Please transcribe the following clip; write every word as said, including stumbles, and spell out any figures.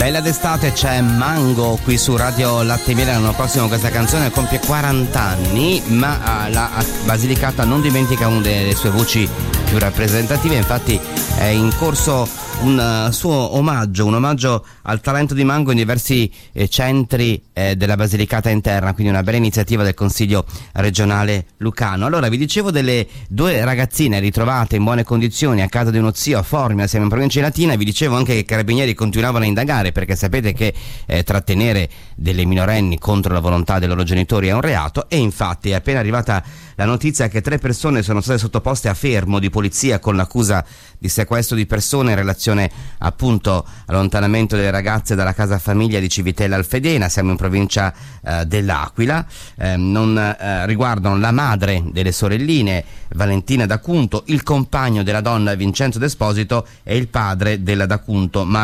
Bella d'estate, c'è Mango qui su Radio Latte e Miele. L'anno prossimo questa canzone compie quaranta anni, ma la Basilicata non dimentica una delle sue voci più rappresentative. Infatti è in corso un suo omaggio, un omaggio al talento di Mango in diversi eh, centri eh, della Basilicata interna, quindi una bella iniziativa del Consiglio regionale lucano. Allora, vi dicevo delle due ragazzine ritrovate in buone condizioni a casa di uno zio a Formia, siamo in provincia di Latina. Vi dicevo anche che i carabinieri continuavano a indagare, perché sapete che eh, trattenere delle minorenni contro la volontà dei loro genitori è un reato, e infatti è appena arrivata la notizia che tre persone sono state sottoposte a fermo di polizia con l'accusa di sequestro di persone in relazione appunto all'allontanamento delle ragazze dalla casa famiglia di Civitella Alfedena. Siamo in provincia eh, dell'Aquila. Eh, non eh, riguardano la madre delle sorelline Valentina D'Acunto, il compagno della donna Vincenzo D'Esposito e il padre della D'Acunto,